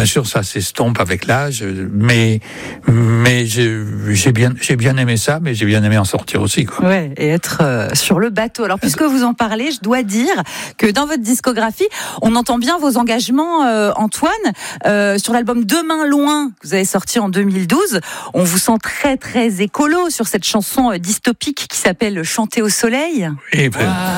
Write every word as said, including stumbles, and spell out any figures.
bien sûr, ça s'estompe avec l'âge, mais mais j'ai, j'ai bien j'ai bien aimé ça, mais j'ai bien aimé en sortir aussi, quoi. Ouais, et être euh, sur le bateau. Alors, puisque vous en parlez, je dois dire que dans votre discographie, on entend bien vos engagements, euh, Antoine. Euh, sur l'album Demain Loin, que vous avez sorti en deux mille douze, on vous sent très très écolo sur cette chanson dystopique qui s'appelle Chanter au soleil. Et ben,